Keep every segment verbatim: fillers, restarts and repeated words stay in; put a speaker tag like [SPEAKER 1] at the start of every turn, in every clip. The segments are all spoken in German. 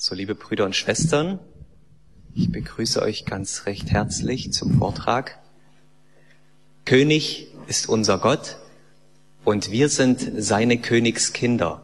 [SPEAKER 1] So, liebe Brüder und Schwestern, ich begrüße euch ganz recht herzlich zum Vortrag. König ist unser Gott und wir sind seine Königskinder.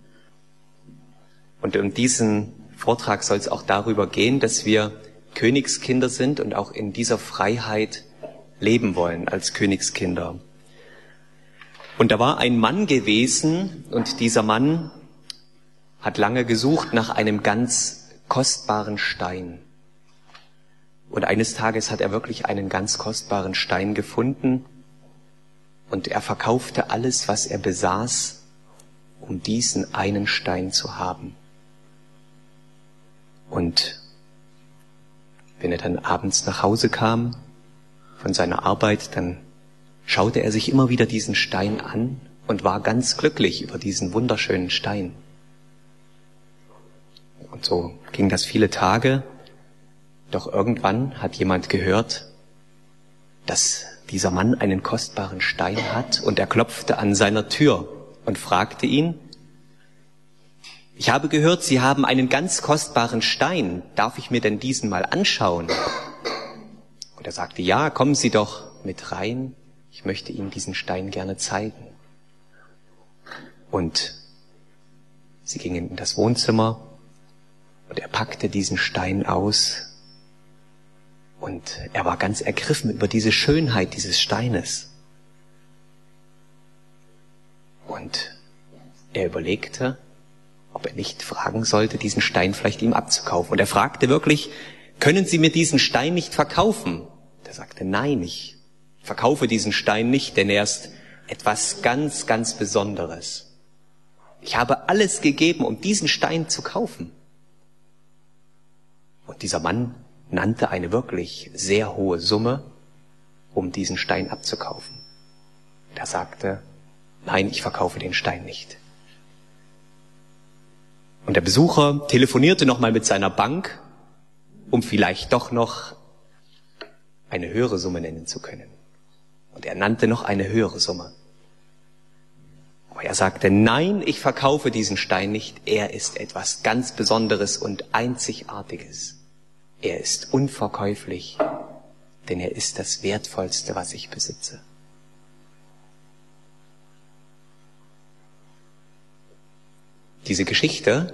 [SPEAKER 1] Und um diesen Vortrag soll es auch darüber gehen, dass wir Königskinder sind und auch in dieser Freiheit leben wollen als Königskinder. Und da war ein Mann gewesen und dieser Mann hat lange gesucht nach einem ganz kostbaren Stein. Und eines Tages hat er wirklich einen ganz kostbaren Stein gefunden und er verkaufte alles, was er besaß, um diesen einen Stein zu haben. Und wenn er dann abends nach Hause kam von seiner Arbeit, dann schaute er sich immer wieder diesen Stein an und war ganz glücklich über diesen wunderschönen Stein. Und so ging das viele Tage, doch irgendwann hat jemand gehört, dass dieser Mann einen kostbaren Stein hat und er klopfte an seiner Tür und fragte ihn: Ich habe gehört, Sie haben einen ganz kostbaren Stein, darf ich mir denn diesen mal anschauen? Und er sagte: Ja, kommen Sie doch mit rein, ich möchte Ihnen diesen Stein gerne zeigen. Und sie gingen in das Wohnzimmer und er packte diesen Stein aus und er war ganz ergriffen über diese Schönheit dieses Steines. Und er überlegte, ob er nicht fragen sollte, diesen Stein vielleicht ihm abzukaufen. Und er fragte wirklich: Können Sie mir diesen Stein nicht verkaufen? Er sagte: Nein, ich verkaufe diesen Stein nicht, denn er ist etwas ganz, ganz Besonderes. Ich habe alles gegeben, um diesen Stein zu kaufen. Und dieser Mann nannte eine wirklich sehr hohe Summe, um diesen Stein abzukaufen. Er sagte: Nein, ich verkaufe den Stein nicht. Und der Besucher telefonierte nochmal mit seiner Bank, um vielleicht doch noch eine höhere Summe nennen zu können. Und er nannte noch eine höhere Summe. Aber er sagte: Nein, ich verkaufe diesen Stein nicht. Er ist etwas ganz Besonderes und Einzigartiges. Er ist unverkäuflich, denn er ist das Wertvollste, was ich besitze. Diese Geschichte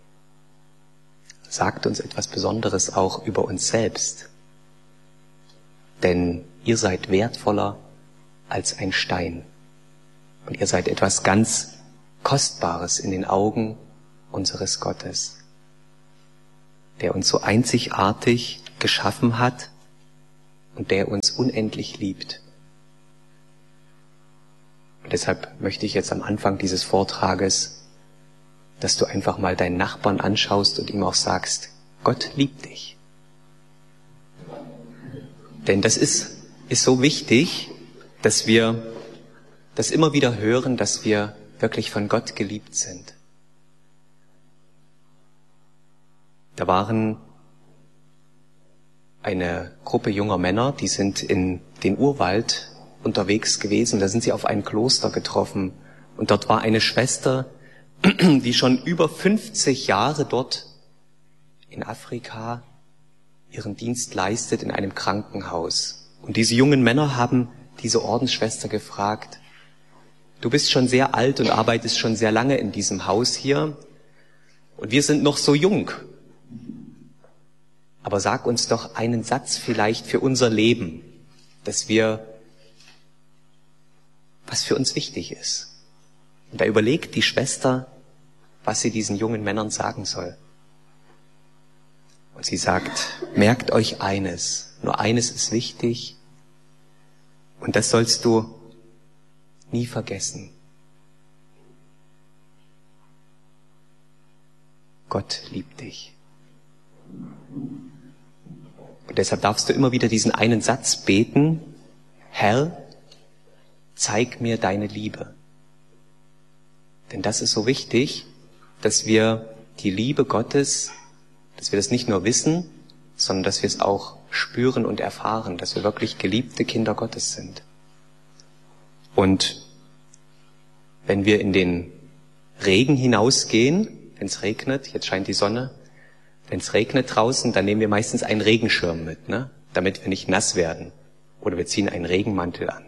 [SPEAKER 1] sagt uns etwas Besonderes auch über uns selbst. Denn ihr seid wertvoller als ein Stein. Und ihr seid etwas ganz Kostbares in den Augen unseres Gottes, der uns so einzigartig geschaffen hat und der uns unendlich liebt. Und deshalb möchte ich jetzt am Anfang dieses Vortrages, dass du einfach mal deinen Nachbarn anschaust und ihm auch sagst: Gott liebt dich. Denn das ist, ist so wichtig, dass wir das immer wieder hören, dass wir wirklich von Gott geliebt sind. Da waren eine Gruppe junger Männer, die sind in den Urwald unterwegs gewesen. Da sind sie auf ein Kloster getroffen. Und dort war eine Schwester, die schon über fünfzig Jahre dort in Afrika ihren Dienst leistet in einem Krankenhaus. Und diese jungen Männer haben diese Ordensschwester gefragt: Du bist schon sehr alt und arbeitest schon sehr lange in diesem Haus hier. Und wir sind noch so jung. Aber sag uns doch einen Satz vielleicht für unser Leben, dass wir, was für uns wichtig ist. Und da überlegt die Schwester, was sie diesen jungen Männern sagen soll. Und sie sagt: Merkt euch eines, nur eines ist wichtig, und das sollst du nie vergessen. Gott liebt dich. Und deshalb darfst du immer wieder diesen einen Satz beten: Herr, zeig mir deine Liebe. Denn das ist so wichtig, dass wir die Liebe Gottes, dass wir das nicht nur wissen, sondern dass wir es auch spüren und erfahren, dass wir wirklich geliebte Kinder Gottes sind. Und wenn wir in den Regen hinausgehen, wenn es regnet, jetzt scheint die Sonne, Wenn es regnet draußen, dann nehmen wir meistens einen Regenschirm mit, ne? Damit wir nicht nass werden. Oder wir ziehen einen Regenmantel an.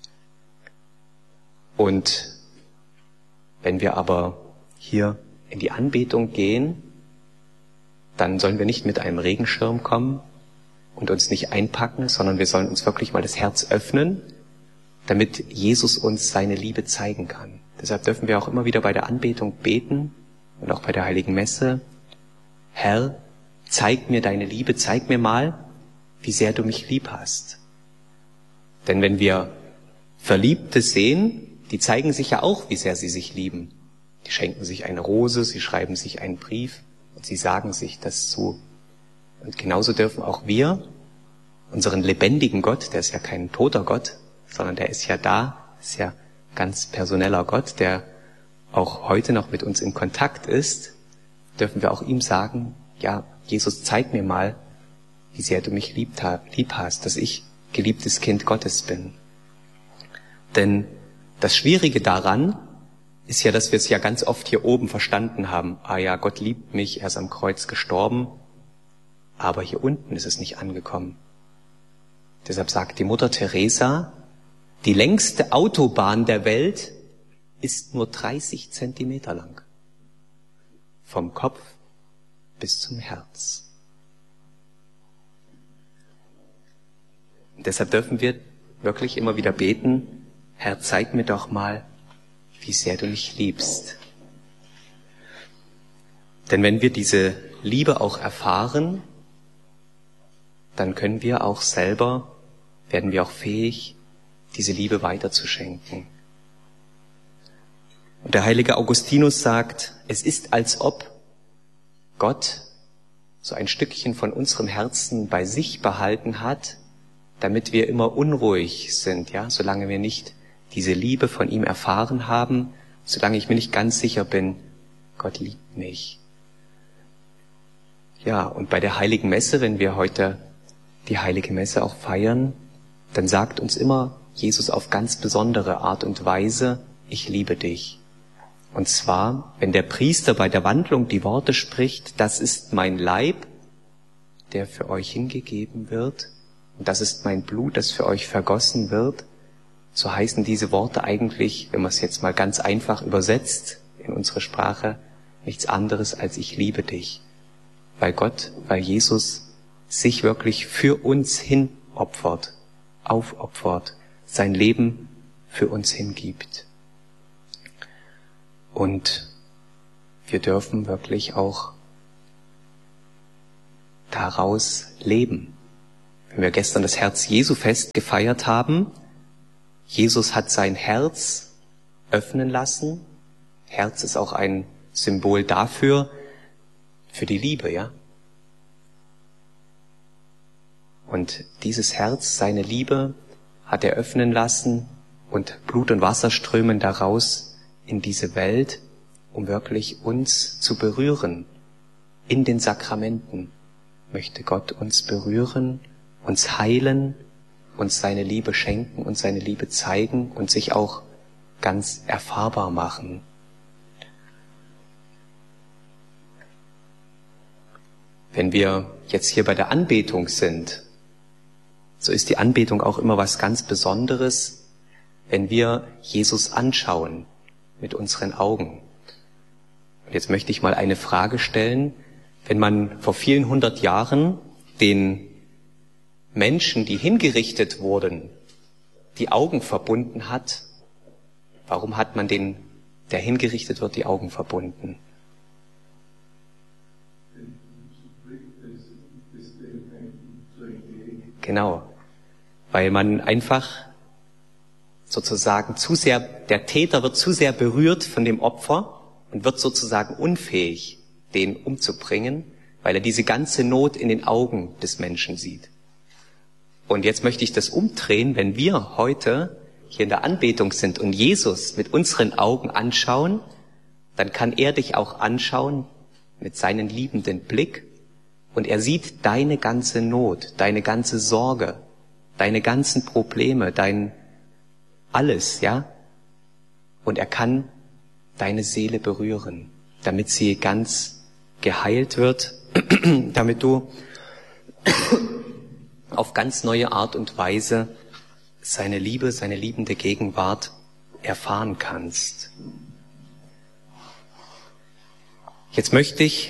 [SPEAKER 1] Und wenn wir aber hier in die Anbetung gehen, dann sollen wir nicht mit einem Regenschirm kommen und uns nicht einpacken, sondern wir sollen uns wirklich mal das Herz öffnen, damit Jesus uns seine Liebe zeigen kann. Deshalb dürfen wir auch immer wieder bei der Anbetung beten und auch bei der Heiligen Messe: Herr, zeig mir deine Liebe, zeig mir mal, wie sehr du mich lieb hast. Denn wenn wir Verliebte sehen, die zeigen sich ja auch, wie sehr sie sich lieben. Die schenken sich eine Rose, sie schreiben sich einen Brief und sie sagen sich das zu. Und genauso dürfen auch wir unseren lebendigen Gott, der ist ja kein toter Gott, sondern der ist ja da, ist ja ganz personeller Gott, der auch heute noch mit uns in Kontakt ist, dürfen wir auch ihm sagen: Ja, Jesus, zeig mir mal, wie sehr du mich lieb hast, dass ich geliebtes Kind Gottes bin. Denn das Schwierige daran ist ja, dass wir es ja ganz oft hier oben verstanden haben. Ah ja, Gott liebt mich, er ist am Kreuz gestorben, aber hier unten ist es nicht angekommen. Deshalb sagt die Mutter Teresa, die längste Autobahn der Welt ist nur dreißig Zentimeter lang. Vom Kopf bis zum Herz. Und deshalb dürfen wir wirklich immer wieder beten: Herr, zeig mir doch mal, wie sehr du mich liebst. Denn wenn wir diese Liebe auch erfahren, dann können wir auch selber, werden wir auch fähig, diese Liebe weiterzuschenken. Und der heilige Augustinus sagt, es ist, als ob Gott so ein Stückchen von unserem Herzen bei sich behalten hat, damit wir immer unruhig sind, ja, solange wir nicht diese Liebe von ihm erfahren haben, solange ich mir nicht ganz sicher bin, Gott liebt mich. Ja, und bei der Heiligen Messe, wenn wir heute die Heilige Messe auch feiern, dann sagt uns immer Jesus auf ganz besondere Art und Weise: Ich liebe dich. Und zwar, wenn der Priester bei der Wandlung die Worte spricht: Das ist mein Leib, der für euch hingegeben wird, und das ist mein Blut, das für euch vergossen wird, so heißen diese Worte eigentlich, wenn man es jetzt mal ganz einfach übersetzt in unsere Sprache, nichts anderes als: Ich liebe dich. Weil Gott, weil Jesus sich wirklich für uns hin opfert, aufopfert, sein Leben für uns hingibt. Und wir dürfen wirklich auch daraus leben. Wenn wir gestern das Herz Jesu Fest gefeiert haben, Jesus hat sein Herz öffnen lassen. Herz ist auch ein Symbol dafür, für die Liebe, ja. Und dieses Herz, seine Liebe, hat er öffnen lassen und Blut und Wasser strömen daraus in diese Welt, um wirklich uns zu berühren. In den Sakramenten möchte Gott uns berühren, uns heilen, uns seine Liebe schenken und seine Liebe zeigen und sich auch ganz erfahrbar machen. Wenn wir jetzt hier bei der Anbetung sind, so ist die Anbetung auch immer was ganz Besonderes, wenn wir Jesus anschauen mit unseren Augen. Und jetzt möchte ich mal eine Frage stellen. Wenn man vor vielen hundert Jahren den Menschen, die hingerichtet wurden, die Augen verbunden hat, warum hat man den, der hingerichtet wird, die Augen verbunden? Genau, weil man einfach sozusagen zu sehr, der Täter wird zu sehr berührt von dem Opfer und wird sozusagen unfähig, den umzubringen, weil er diese ganze Not in den Augen des Menschen sieht. Und jetzt möchte ich das umdrehen, wenn wir heute hier in der Anbetung sind und Jesus mit unseren Augen anschauen, dann kann er dich auch anschauen mit seinem liebenden Blick und er sieht deine ganze Not, deine ganze Sorge, deine ganzen Probleme, dein alles, ja? Und er kann deine Seele berühren, damit sie ganz geheilt wird damit du auf ganz neue Art und Weise seine Liebe, seine liebende Gegenwart erfahren kannst. Jetzt möchte ich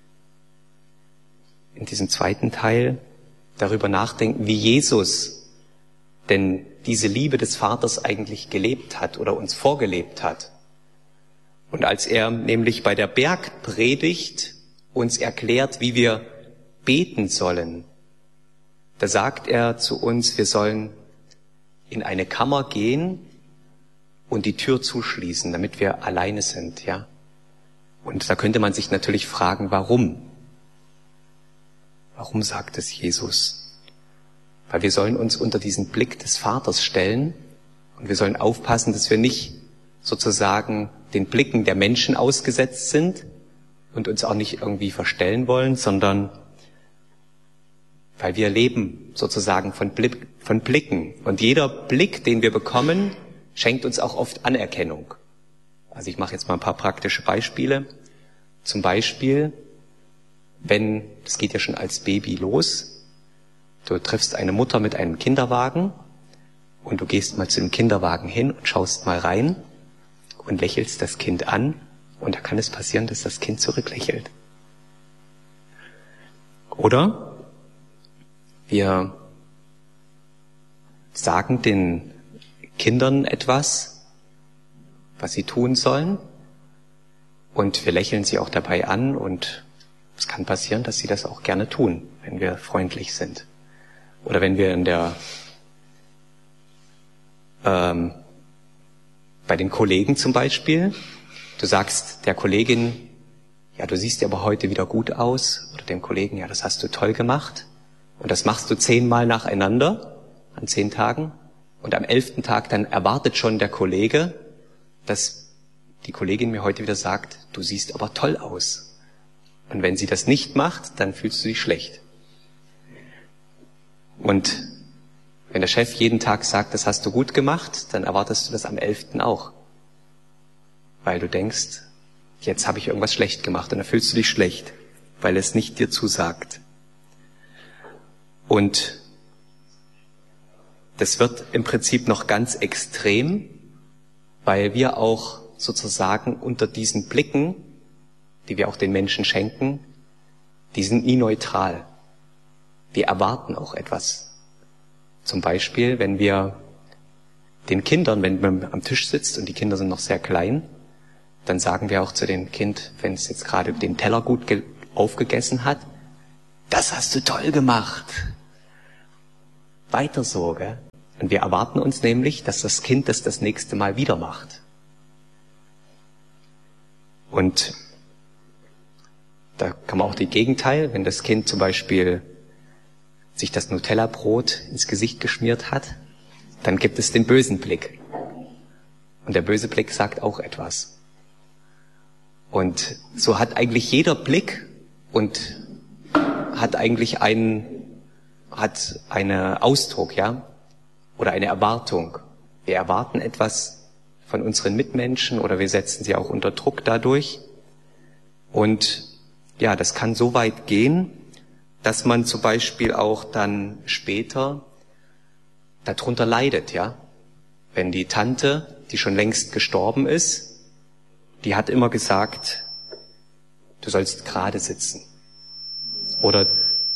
[SPEAKER 1] in diesem zweiten Teil darüber nachdenken, wie Jesus denn diese Liebe des Vaters eigentlich gelebt hat oder uns vorgelebt hat. Und als er nämlich bei der Bergpredigt uns erklärt, wie wir beten sollen, da sagt er zu uns, wir sollen in eine Kammer gehen und die Tür zuschließen, damit wir alleine sind, ja. Und da könnte man sich natürlich fragen, warum? Warum sagt es Jesus? Weil wir sollen uns unter diesen Blick des Vaters stellen und wir sollen aufpassen, dass wir nicht sozusagen den Blicken der Menschen ausgesetzt sind und uns auch nicht irgendwie verstellen wollen, sondern weil wir leben sozusagen von, Blick, von Blicken. Und jeder Blick, den wir bekommen, schenkt uns auch oft Anerkennung. Also ich mache jetzt mal ein paar praktische Beispiele. Zum Beispiel, wenn, das geht ja schon als Baby los, du triffst eine Mutter mit einem Kinderwagen und du gehst mal zu dem Kinderwagen hin und schaust mal rein und lächelst das Kind an und da kann es passieren, dass das Kind zurücklächelt. Oder wir sagen den Kindern etwas, was sie tun sollen, und wir lächeln sie auch dabei an und es kann passieren, dass sie das auch gerne tun, wenn wir freundlich sind. Oder wenn wir in der ähm, bei den Kollegen zum Beispiel, du sagst der Kollegin, ja, du siehst aber heute wieder gut aus, oder dem Kollegen, ja, das hast du toll gemacht. Und das machst du zehnmal nacheinander, an zehn Tagen. Und am elften Tag dann erwartet schon der Kollege, dass die Kollegin mir heute wieder sagt, du siehst aber toll aus. Und wenn sie das nicht macht, dann fühlst du dich schlecht. Und wenn der Chef jeden Tag sagt, das hast du gut gemacht, dann erwartest du das am elften auch. Weil du denkst, jetzt habe ich irgendwas schlecht gemacht. Und dann fühlst du dich schlecht, weil es nicht dir zusagt. Und das wird im Prinzip noch ganz extrem, weil wir auch sozusagen unter diesen Blicken, die wir auch den Menschen schenken, die sind nie neutral. Wir erwarten auch etwas. Zum Beispiel, wenn wir den Kindern, wenn man am Tisch sitzt und die Kinder sind noch sehr klein, dann sagen wir auch zu dem Kind, wenn es jetzt gerade den Teller gut aufgegessen hat, das hast du toll gemacht. Weiter so, gell? Und wir erwarten uns nämlich, dass das Kind das das nächste Mal wieder macht. Und da kann man auch die Gegenteil, wenn das Kind zum Beispiel sich das Nutella-Brot ins Gesicht geschmiert hat, dann gibt es den bösen Blick. Und der böse Blick sagt auch etwas. Und so hat eigentlich jeder Blick und hat eigentlich einen, hat einen Ausdruck, ja, oder eine Erwartung. Wir erwarten etwas von unseren Mitmenschen oder wir setzen sie auch unter Druck dadurch. Und ja, das kann so weit gehen, dass man zum Beispiel auch dann später darunter leidet, ja. Wenn die Tante, die schon längst gestorben ist, die hat immer gesagt, du sollst gerade sitzen. Oder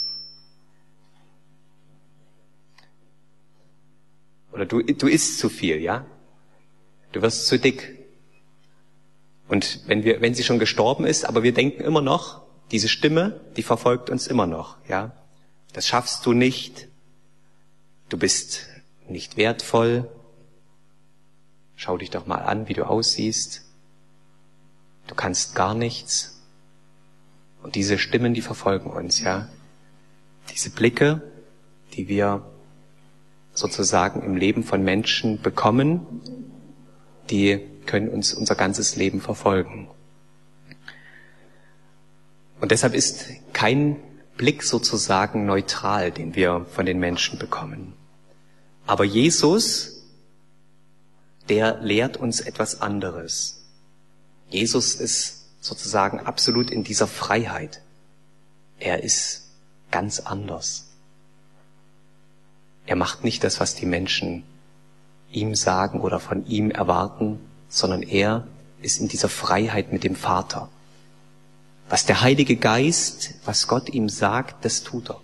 [SPEAKER 1] Oder du, du isst zu viel, ja? Du wirst zu dick. Und wenn wir, wenn sie schon gestorben ist, aber wir denken immer noch, diese Stimme, die verfolgt uns immer noch, ja? Das schaffst du nicht. Du bist nicht wertvoll. Schau dich doch mal an, wie du aussiehst. Du kannst gar nichts. Und diese Stimmen, die verfolgen uns, ja? Diese Blicke, die wir sozusagen im Leben von Menschen bekommen, die können uns unser ganzes Leben verfolgen. Und deshalb ist kein Blick sozusagen neutral, den wir von den Menschen bekommen. Aber Jesus, der lehrt uns etwas anderes. Jesus ist sozusagen absolut in dieser Freiheit. er ist ganz anders. Er macht nicht das, was die Menschen ihm sagen oder von ihm erwarten, sondern er ist in dieser Freiheit mit dem Vater. Was der Heilige Geist, was Gott ihm sagt, das tut er.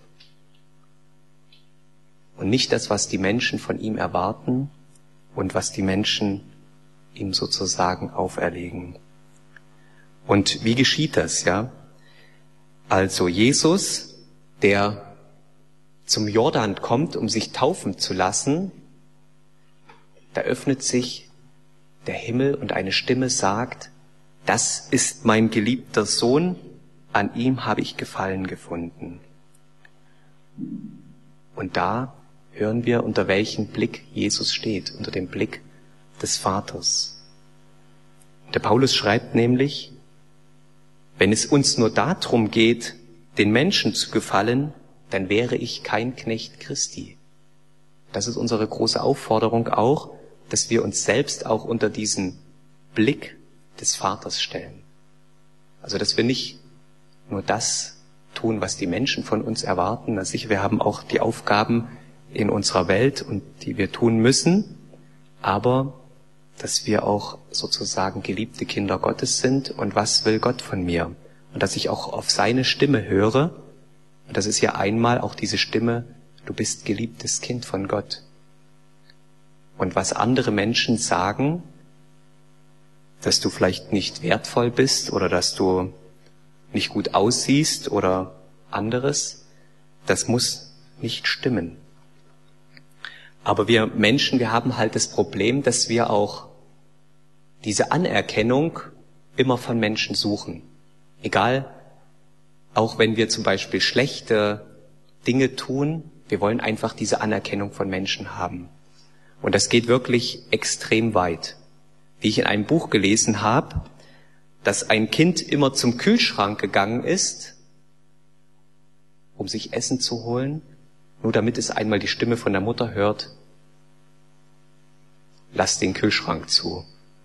[SPEAKER 1] Und nicht das, was die Menschen von ihm erwarten und was die Menschen ihm sozusagen auferlegen. Und wie geschieht das, ja? Also Jesus, der zum Jordan kommt, um sich taufen zu lassen, da öffnet sich der Himmel und eine Stimme sagt, das ist mein geliebter Sohn, an ihm habe ich Gefallen gefunden. Und da hören wir, unter welchem Blick Jesus steht, unter dem Blick des Vaters. Der Paulus schreibt nämlich, wenn es uns nur darum geht, den Menschen zu gefallen, dann wäre ich kein Knecht Christi. Das ist unsere große Aufforderung auch, dass wir uns selbst auch unter diesen Blick des Vaters stellen. Also, dass wir nicht nur das tun, was die Menschen von uns erwarten. Also sicher, wir haben auch die Aufgaben in unserer Welt und die wir tun müssen, aber dass wir auch sozusagen geliebte Kinder Gottes sind und was will Gott von mir? Und dass ich auch auf seine Stimme höre. Und das ist ja einmal auch diese Stimme, du bist geliebtes Kind von Gott. Und was andere Menschen sagen, dass du vielleicht nicht wertvoll bist oder dass du nicht gut aussiehst oder anderes, das muss nicht stimmen. Aber wir Menschen, wir haben halt das Problem, dass wir auch diese Anerkennung immer von Menschen suchen. Egal, auch wenn wir zum Beispiel schlechte Dinge tun, wir wollen einfach diese Anerkennung von Menschen haben. Und das geht wirklich extrem weit. Wie ich in einem Buch gelesen habe, dass ein Kind immer zum Kühlschrank gegangen ist, um sich Essen zu holen, nur damit es einmal die Stimme von der Mutter hört, lass den Kühlschrank zu.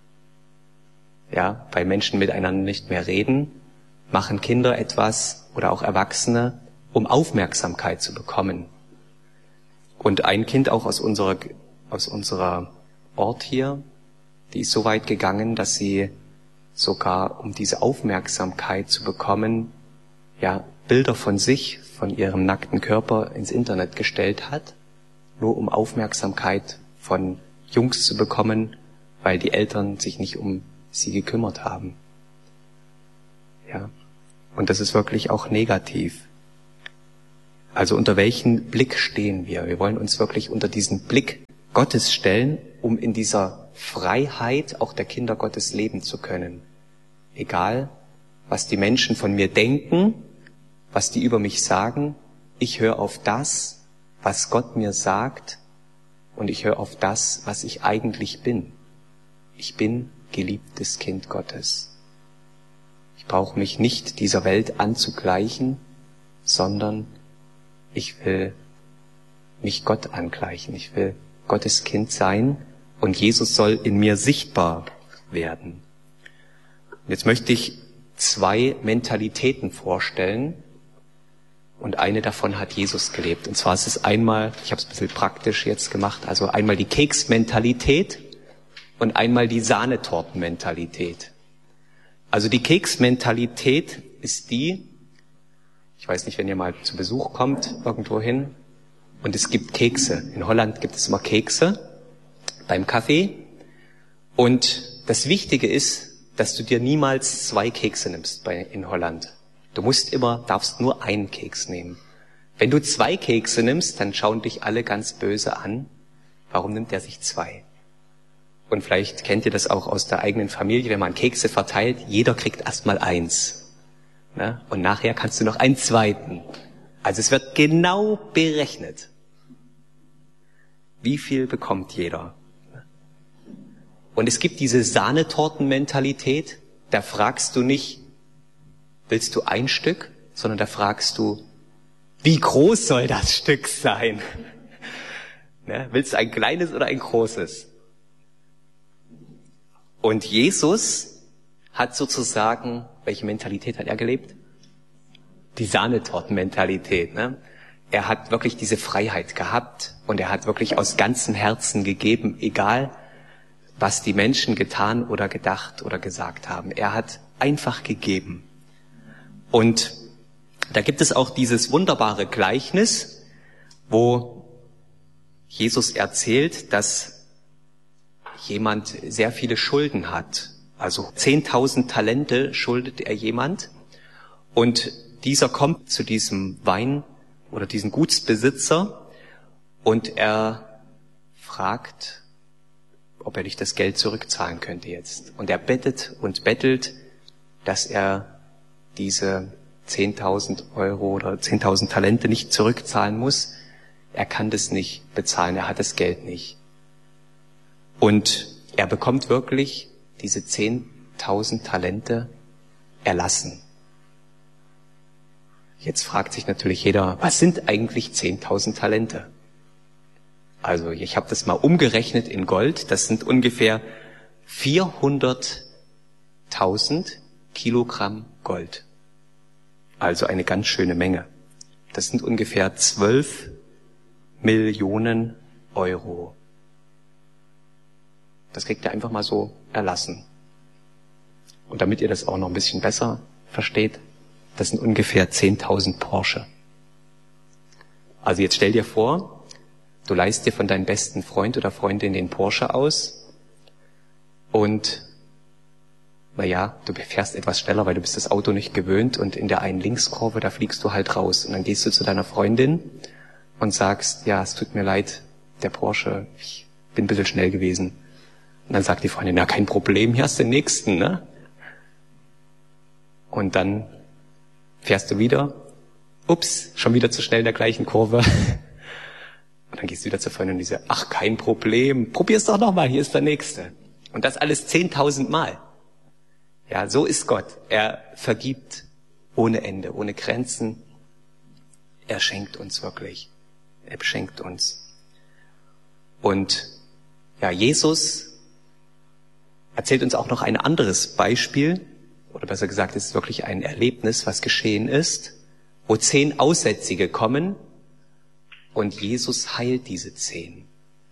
[SPEAKER 1] Ja, weil Menschen miteinander nicht mehr reden, machen Kinder etwas oder auch Erwachsene, um Aufmerksamkeit zu bekommen. Und ein Kind auch aus unserer, aus unserer Ort hier, die ist so weit gegangen, dass sie sogar, um diese Aufmerksamkeit zu bekommen, ja, Bilder von sich, von ihrem nackten Körper ins Internet gestellt hat, nur um Aufmerksamkeit von Jungs zu bekommen, weil die Eltern sich nicht um sie gekümmert haben. Ja. Und das ist wirklich auch negativ. Also unter welchen Blick stehen wir? Wir wollen uns wirklich unter diesen Blick Gottes stellen, um in dieser Freiheit auch der Kinder Gottes leben zu können. Egal, was die Menschen von mir denken, was die über mich sagen, ich höre auf das, was Gott mir sagt, und ich höre auf das, was ich eigentlich bin. Ich bin geliebtes Kind Gottes. Ich brauche mich nicht dieser Welt anzugleichen, sondern ich will mich Gott angleichen. Ich will Gottes Kind sein und Jesus soll in mir sichtbar werden. Jetzt möchte ich zwei Mentalitäten vorstellen und eine davon hat Jesus gelebt. Und zwar ist es einmal, ich habe es ein bisschen praktisch jetzt gemacht, also einmal die Keksmentalität und einmal die Sahnetortenmentalität. Also die Keksmentalität ist die, ich weiß nicht, wenn ihr mal zu Besuch kommt, irgendwo hin, und es gibt Kekse. In Holland gibt es immer Kekse beim Kaffee. Und das Wichtige ist, dass du dir niemals zwei Kekse nimmst bei, in Holland. Du musst immer, darfst nur einen Keks nehmen. Wenn du zwei Kekse nimmst, dann schauen dich alle ganz böse an. Warum nimmt er sich zwei? Und vielleicht kennt ihr das auch aus der eigenen Familie, wenn man Kekse verteilt, jeder kriegt erstmal eins. Ne? Und nachher kannst du noch einen zweiten. Also es wird genau berechnet. Wie viel bekommt jeder? Und es gibt diese Sahnetortenmentalität, da fragst du nicht, willst du ein Stück, sondern da fragst du, wie groß soll das Stück sein? Ne? Willst du ein kleines oder ein großes? Und Jesus hat sozusagen, welche Mentalität hat er gelebt? die Sahnetortenmentalität, ne? Er hat wirklich diese Freiheit gehabt und er hat wirklich aus ganzem Herzen gegeben, egal was die Menschen getan oder gedacht oder gesagt haben. Er hat einfach gegeben. Und da gibt es auch dieses wunderbare Gleichnis, wo Jesus erzählt, dass jemand sehr viele Schulden hat. Also zehntausend Talente schuldet er jemand. Und dieser kommt zu diesem Wein- oder diesem Gutsbesitzer und er fragt, ob er nicht das Geld zurückzahlen könnte jetzt. Und er bettet und bettelt, dass er diese zehntausend Euro oder zehntausend Talente nicht zurückzahlen muss. Er kann das nicht bezahlen, er hat das Geld nicht. Und er bekommt wirklich diese zehntausend Talente erlassen. Jetzt fragt sich natürlich jeder, was sind eigentlich zehntausend Talente? Also ich habe das mal umgerechnet in Gold, das sind ungefähr vierhunderttausend Kilogramm Gold. Also eine ganz schöne Menge. Das sind ungefähr zwölf Millionen Euro. Das kriegt ihr einfach mal so erlassen. Und damit ihr das auch noch ein bisschen besser versteht, das sind ungefähr zehntausend Porsche. Also jetzt stell dir vor, du leihst dir von deinem besten Freund oder Freundin den Porsche aus und naja, du fährst etwas schneller, weil du bist das Auto nicht gewöhnt und in der einen Linkskurve, da fliegst du halt raus. Und dann gehst du zu deiner Freundin und sagst, ja, es tut mir leid, der Porsche, ich bin ein bisschen schnell gewesen. Und dann sagt die Freundin, na kein Problem, hier hast du den nächsten, ne? Und dann fährst du wieder, ups, schon wieder zu schnell in der gleichen Kurve. Und dann gehst du wieder zur Freundin und die sagt, ach, kein Problem, probier's doch nochmal, hier ist der nächste. Und das alles zehntausend Mal. Ja, so ist Gott. Er vergibt ohne Ende, ohne Grenzen. Er schenkt uns wirklich. Er beschenkt uns. Und ja, Jesus erzählt uns auch noch ein anderes Beispiel, oder besser gesagt, es ist wirklich ein Erlebnis, was geschehen ist, wo zehn Aussätzige kommen und Jesus heilt diese zehn.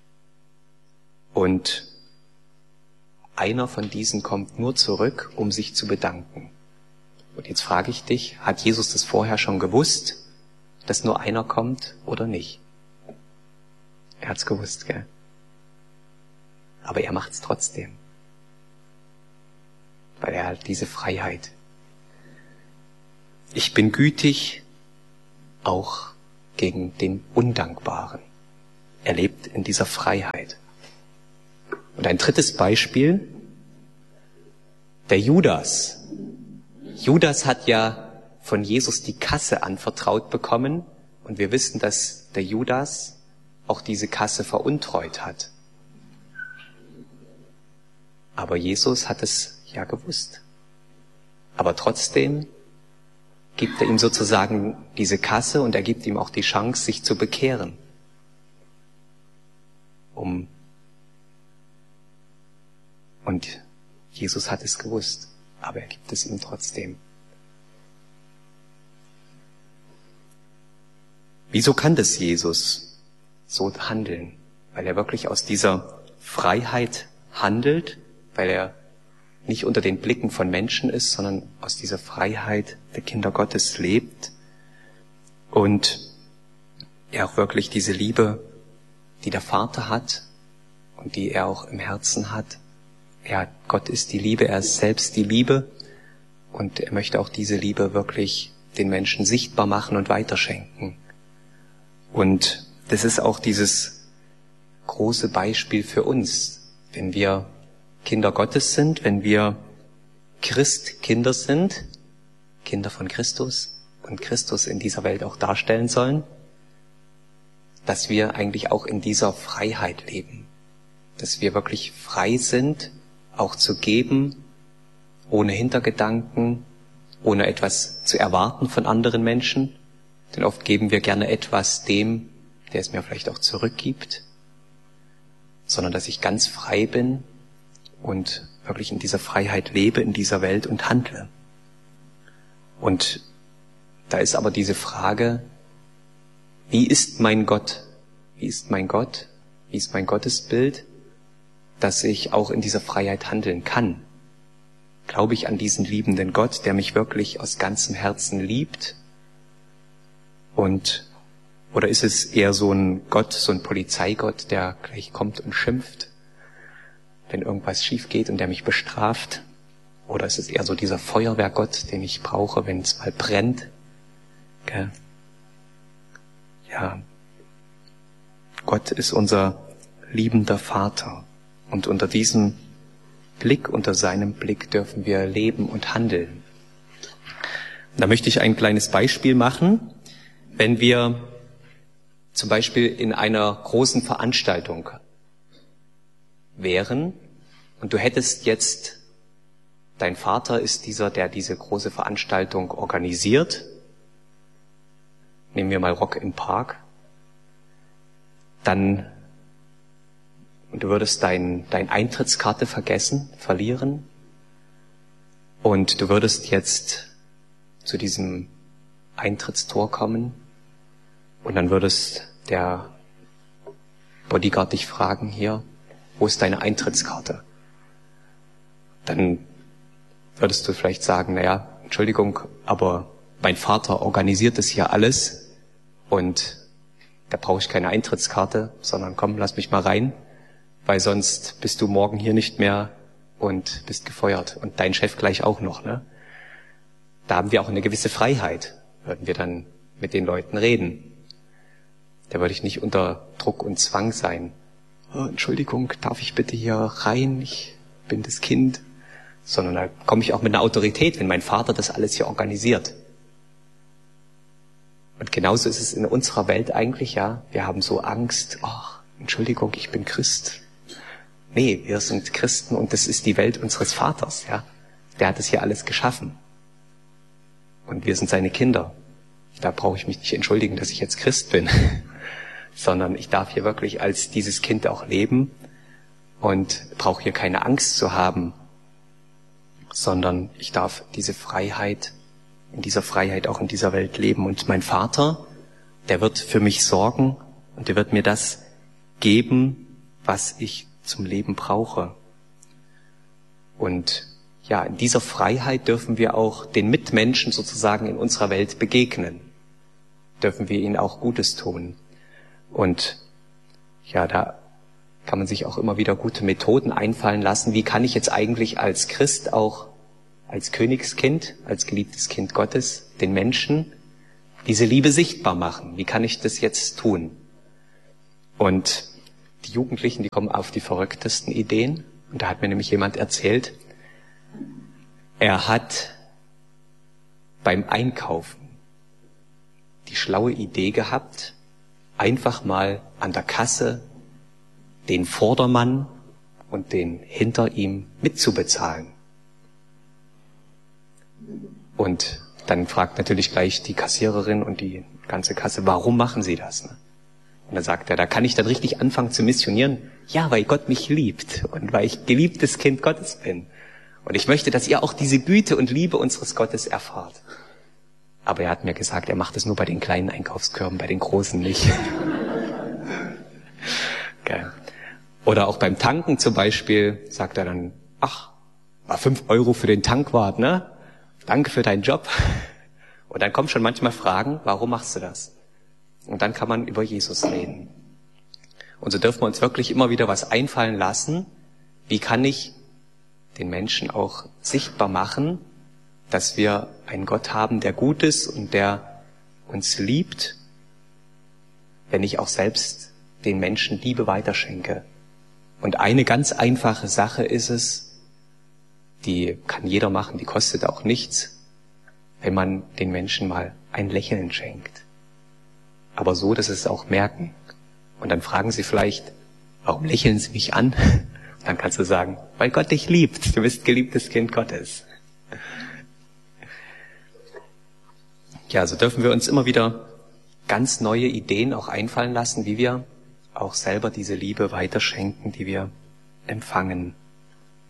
[SPEAKER 1] Und einer von diesen kommt nur zurück, um sich zu bedanken. Und jetzt frage ich dich, hat Jesus das vorher schon gewusst, dass nur einer kommt oder nicht? Er hat's gewusst, gell? Aber er macht's trotzdem. Weil er hat diese Freiheit. Ich bin gütig auch gegen den Undankbaren. Er lebt in dieser Freiheit. Und ein drittes Beispiel, der Judas. Judas hat ja von Jesus die Kasse anvertraut bekommen und wir wissen, dass der Judas auch diese Kasse veruntreut hat. Aber Jesus hat es ja gewusst. Aber trotzdem gibt er ihm sozusagen diese Kasse und er gibt ihm auch die Chance, sich zu bekehren. Um Und Jesus hat es gewusst, aber er gibt es ihm trotzdem. Wieso kann das Jesus so handeln? Weil er wirklich aus dieser Freiheit handelt, weil er nicht unter den Blicken von Menschen ist, sondern aus dieser Freiheit der Kinder Gottes lebt und er auch wirklich diese Liebe, die der Vater hat und die er auch im Herzen hat. Ja, Gott ist die Liebe, er ist selbst die Liebe und er möchte auch diese Liebe wirklich den Menschen sichtbar machen und weiterschenken. Und das ist auch dieses große Beispiel für uns, wenn wir Kinder Gottes sind, wenn wir Christkinder sind, Kinder von Christus und Christus in dieser Welt auch darstellen sollen, dass wir eigentlich auch in dieser Freiheit leben, dass wir wirklich frei sind, auch zu geben, ohne Hintergedanken, ohne etwas zu erwarten von anderen Menschen. Denn oft geben wir gerne etwas dem, der es mir vielleicht auch zurückgibt, sondern dass ich ganz frei bin und wirklich in dieser Freiheit lebe, in dieser Welt und handle. Und Da ist aber diese Frage, wie ist mein Gott? Wie ist mein Gott? Wie ist mein Gottesbild, dass ich auch in dieser Freiheit handeln kann? Glaube ich an diesen liebenden Gott, der mich wirklich aus ganzem Herzen liebt? Und, oder ist es eher so ein Gott, so ein Polizeigott, der gleich kommt und schimpft, wenn irgendwas schief geht und der mich bestraft? Oder ist es eher so dieser Feuerwehrgott, den ich brauche, wenn es mal brennt? Gell? Ja, Gott ist unser liebender Vater. Und unter diesem Blick, unter seinem Blick dürfen wir leben und handeln. Da möchte ich ein kleines Beispiel machen. Wenn wir zum Beispiel in einer großen Veranstaltung wären und du hättest jetzt, dein Vater ist dieser, der diese große Veranstaltung organisiert. Nehmen wir mal Rock im Park. Dann, und du würdest dein, dein Eintrittskarte vergessen, verlieren. Und du würdest jetzt zu diesem Eintrittstor kommen. Und dann würdest der Bodyguard dich fragen, hier, wo ist deine Eintrittskarte? Dann würdest du vielleicht sagen, naja, Entschuldigung, aber mein Vater organisiert das hier alles und da brauche ich keine Eintrittskarte, sondern komm, lass mich mal rein, weil sonst bist du morgen hier nicht mehr und bist gefeuert und dein Chef gleich auch noch, ne? Da haben wir auch eine gewisse Freiheit, würden wir dann mit den Leuten reden. Da würde ich nicht unter Druck und Zwang sein. Oh, Entschuldigung, darf ich bitte hier rein? Ich bin das Kind. Sondern da komme ich auch mit einer Autorität, wenn mein Vater das alles hier organisiert. Und genauso ist es in unserer Welt eigentlich, ja. Wir haben so Angst, ach, Entschuldigung, ich bin Christ. Nee, wir sind Christen und das ist die Welt unseres Vaters, ja. Der hat es hier alles geschaffen. Und wir sind seine Kinder. Da brauche ich mich nicht entschuldigen, dass ich jetzt Christ bin, sondern ich darf hier wirklich als dieses Kind auch leben und brauche hier keine Angst zu haben, sondern ich darf diese Freiheit, in dieser Freiheit auch in dieser Welt leben. Und mein Vater, der wird für mich sorgen und der wird mir das geben, was ich zum Leben brauche. Und ja, in dieser Freiheit dürfen wir auch den Mitmenschen sozusagen in unserer Welt begegnen. Dürfen wir ihnen auch Gutes tun. Und ja, da kann man sich auch immer wieder gute Methoden einfallen lassen. Wie kann ich jetzt eigentlich als Christ auch, als Königskind, als geliebtes Kind Gottes, den Menschen diese Liebe sichtbar machen? Wie kann ich das jetzt tun? Und die Jugendlichen, die kommen auf die verrücktesten Ideen. Und da hat mir nämlich jemand erzählt, er hat beim Einkaufen die schlaue Idee gehabt, einfach mal an der Kasse den Vordermann und den hinter ihm mitzubezahlen. Und dann fragt natürlich gleich die Kassiererin und die ganze Kasse, warum machen Sie das? Und dann sagt er, da kann ich dann richtig anfangen zu missionieren. Ja, weil Gott mich liebt und weil ich geliebtes Kind Gottes bin. Und ich möchte, dass ihr auch diese Güte und Liebe unseres Gottes erfahrt. Aber er hat mir gesagt, er macht es nur bei den kleinen Einkaufskörben, bei den großen nicht. Okay. Oder auch beim Tanken zum Beispiel sagt er dann, ach, war fünf Euro für den Tankwart, ne? Danke für deinen Job. Und dann kommen schon manchmal Fragen, warum machst du das? Und dann kann man über Jesus reden. Und so dürfen wir uns wirklich immer wieder was einfallen lassen. Wie kann ich den Menschen auch sichtbar machen, dass wir einen Gott haben, der gut ist und der uns liebt, wenn ich auch selbst den Menschen Liebe weiterschenke. Und eine ganz einfache Sache ist es, die kann jeder machen, die kostet auch nichts, wenn man den Menschen mal ein Lächeln schenkt. Aber so, dass sie es auch merken. Und dann fragen sie vielleicht, warum lächeln sie mich an? Dann kannst du sagen, weil Gott dich liebt. Du bist geliebtes Kind Gottes. Ja, so dürfen wir uns immer wieder ganz neue Ideen auch einfallen lassen, wie wir auch selber diese Liebe weiterschenken, die wir empfangen.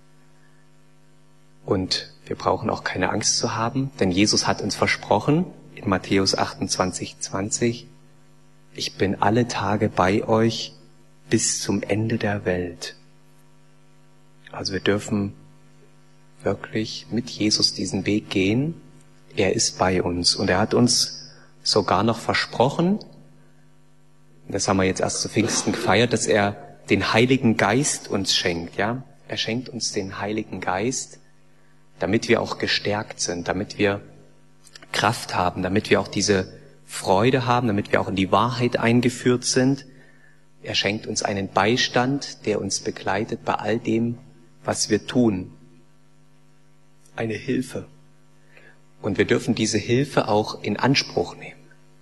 [SPEAKER 1] Und wir brauchen auch keine Angst zu haben, denn Jesus hat uns versprochen, in Matthäus achtundzwanzig, zwanzig, ich bin alle Tage bei euch bis zum Ende der Welt. Also wir dürfen wirklich mit Jesus diesen Weg gehen. Er ist bei uns und er hat uns sogar noch versprochen, das haben wir jetzt erst zu Pfingsten gefeiert, dass er den Heiligen Geist uns schenkt, ja. Er schenkt uns den Heiligen Geist, damit wir auch gestärkt sind, damit wir Kraft haben, damit wir auch diese Freude haben, damit wir auch in die Wahrheit eingeführt sind. Er schenkt uns einen Beistand, der uns begleitet bei all dem, was wir tun. Eine Hilfe. Und wir dürfen diese Hilfe auch in Anspruch nehmen.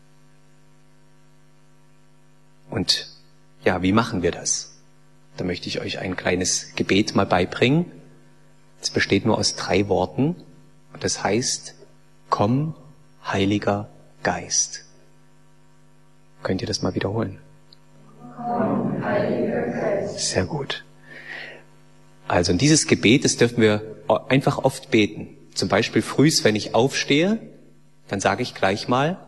[SPEAKER 1] Und ja, wie machen wir das? Da möchte ich euch ein kleines Gebet mal beibringen. Es besteht nur aus drei Worten. Und das heißt, komm, Heiliger Geist. Könnt ihr das mal wiederholen? Komm, Heiliger Geist. Sehr gut. Also in dieses Gebet, das dürfen wir einfach oft beten. Zum Beispiel frühs, wenn ich aufstehe, dann sage ich gleich mal,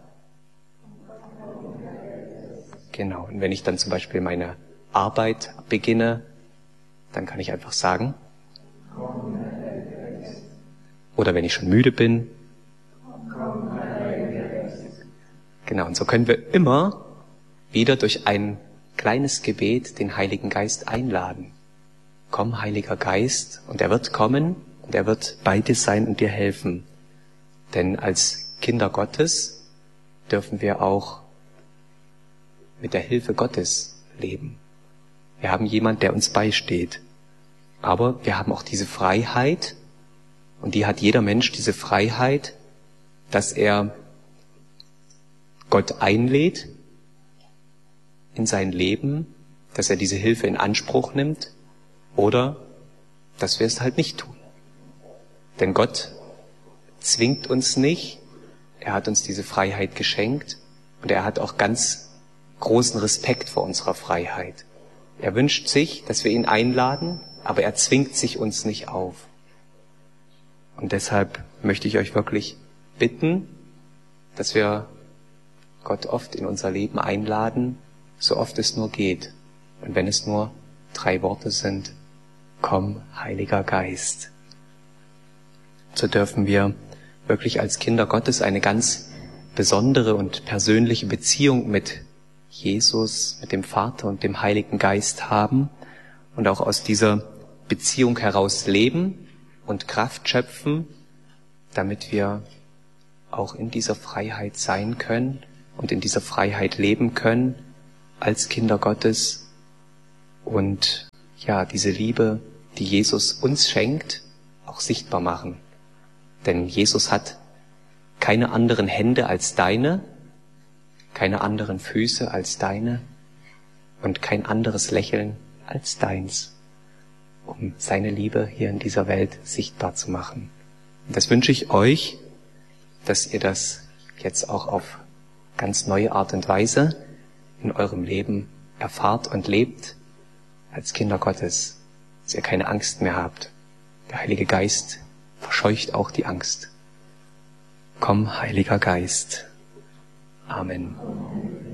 [SPEAKER 1] genau, und wenn ich dann zum Beispiel meine Arbeit beginne, dann kann ich einfach sagen, oder wenn ich schon müde bin, genau, und so können wir immer wieder durch ein kleines Gebet den Heiligen Geist einladen. Komm, Heiliger Geist, und er wird kommen und er wird bei dir sein und dir helfen. Denn als Kinder Gottes dürfen wir auch mit der Hilfe Gottes leben. Wir haben jemand, der uns beisteht. Aber wir haben auch diese Freiheit, und die hat jeder Mensch, diese Freiheit, dass er Gott einlädt in sein Leben, dass er diese Hilfe in Anspruch nimmt, oder dass wir es halt nicht tun. Denn Gott zwingt uns nicht, er hat uns diese Freiheit geschenkt und er hat auch ganz großen Respekt vor unserer Freiheit. Er wünscht sich, dass wir ihn einladen, aber er zwingt sich uns nicht auf. Und deshalb möchte ich euch wirklich bitten, dass wir Gott oft in unser Leben einladen, so oft es nur geht. Und wenn es nur drei Worte sind, komm, Heiliger Geist. So dürfen wir wirklich als Kinder Gottes eine ganz besondere und persönliche Beziehung mit Jesus, mit dem Vater und dem Heiligen Geist haben und auch aus dieser Beziehung heraus leben und Kraft schöpfen, damit wir auch in dieser Freiheit sein können und in dieser Freiheit leben können als Kinder Gottes und ja, diese Liebe, die Jesus uns schenkt, auch sichtbar machen. Denn Jesus hat keine anderen Hände als deine, keine anderen Füße als deine und kein anderes Lächeln als deins, um seine Liebe hier in dieser Welt sichtbar zu machen. Und das wünsche ich euch, dass ihr das jetzt auch auf ganz neue Art und Weise in eurem Leben erfahrt und lebt als Kinder Gottes, dass ihr keine Angst mehr habt. Der Heilige Geist verscheucht auch die Angst. Komm, Heiliger Geist. Amen.